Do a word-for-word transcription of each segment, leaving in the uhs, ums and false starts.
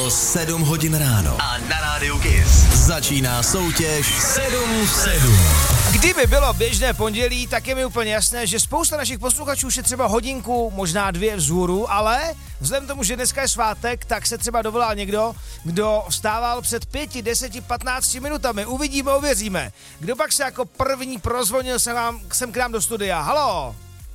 Bylo sedm hodin ráno. A na rádiu Kiss Začíná soutěž sedm v sedm. Kdyby bylo běžné pondělí, tak je mi úplně jasné, že spousta našich posluchačů je třeba hodinku, možná dvě vzhůru, ale vzhledem tomu, že dneska je svátek, tak se třeba dovolal někdo, kdo vstával před pěti, deseti, patnácti minutami. Uvidíme, ověříme. Kdo pak se jako první prozvonil sem, vám, sem k nám do studia? Halo?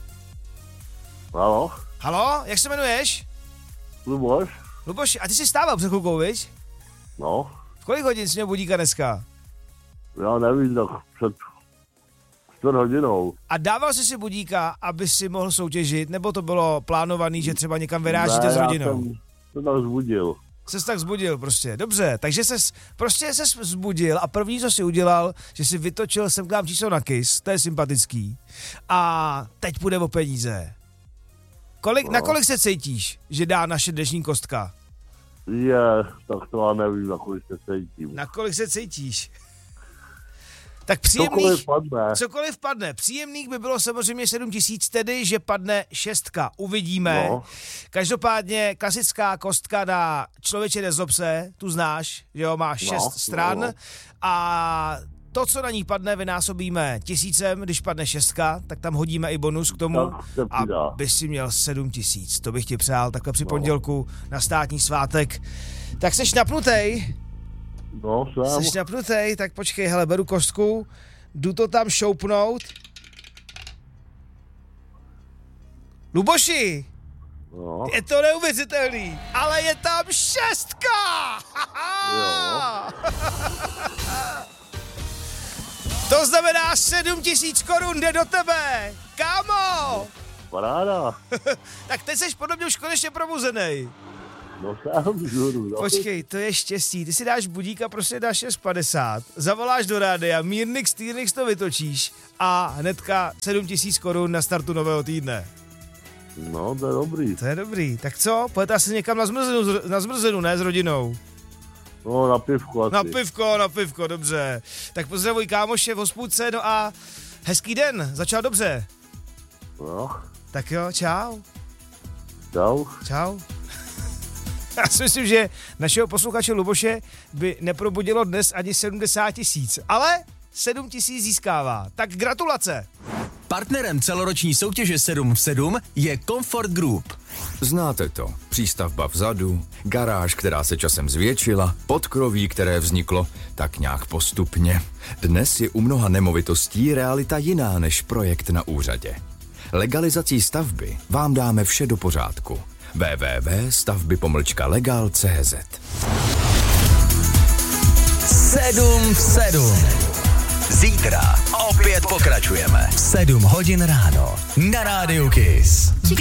Halo? Halo? Jak se jmenuješ? Luboš? Luboš, a ty jsi stával před chvilkou, viď? No, V kolik hodin jsi měl budíka dneska? já nevím, tak před čtvrt hodinou. A dával jsi si budíka, aby si mohl soutěžit, nebo to bylo plánovaný, že třeba někam vyrážíte Ne, s rodinou? já jsem se tak zbudil. Ses tak zbudil prostě, dobře, takže ses, prostě ses zbudil a první, co si udělal, že si vytočil sem k nám číslo na Kiss, to je sympatický, a teď půjde o peníze. Kolik, no. Na kolik se cítíš, že dá naše dnešní kostka? Je, tak to já nevím, na kolik se cítím. Na kolik se cítíš? Tak příjemných, Cokoliv padne. cokoliv padne. Příjemných by bylo samozřejmě sedm tisíc, tedy, že padne šestka. Uvidíme. No. Každopádně klasická kostka na Člověče nezlob se, tu znáš, že jo, má šest No, stran. no. A to, co na ní padne, vynásobíme tisícem, když padne šestka, tak tam hodíme i bonus k tomu, Tak se přidá. aby si měl sedm tisíc. To bych ti přál takhle při No. pondělku na státní svátek. Tak seš napnutej? No, jsem. Jsi napnutej, tak počkej, hele, beru kostku, jdu to tam šoupnout. Luboši, No, je to neuvěřitelný, ale je tam šestka! To znamená sedm tisíc korun jde do tebe, kámo! paráda. Tak teď seš podle mě už konečně probuzenej. No, jsem žuru, no. Počkej, to je štěstí. Ty si dáš budík a prostě dáš šest padesát, zavoláš do rádia, mírnix, týrnix to vytočíš a hnedka sedm tisíc korun na startu nového týdne. No, to je dobrý. To je dobrý. Tak co? Pojďte asi někam na zmrzenu, na zmrzenu, ne s rodinou. No, na pivku asi. Na pivko, na pivko, dobře. Tak pozdravuj kámoše v hospůdce, no a hezký den, začal dobře. No, Tak jo, čau. čau. Čau. Já si myslím, že našeho posluchače Luboše by neprobudilo dnes ani sedmdesát tisíc, ale sedm tisíc získává. Tak gratulace. Partnerem celoroční soutěže sedm v sedm je Comfort Group. Znáte to. Přístavba vzadu, garáž, která se časem zvětšila, podkroví, které vzniklo tak nějak postupně. Dnes je u mnoha nemovitostí realita jiná než projekt na úřadě. Legalizací stavby vám dáme vše do pořádku. w w w tečka stavby pomlčka legal tečka c z sedm v sedm. Zítra opět pokračujeme. sedm hodin ráno na rádiu Kiss.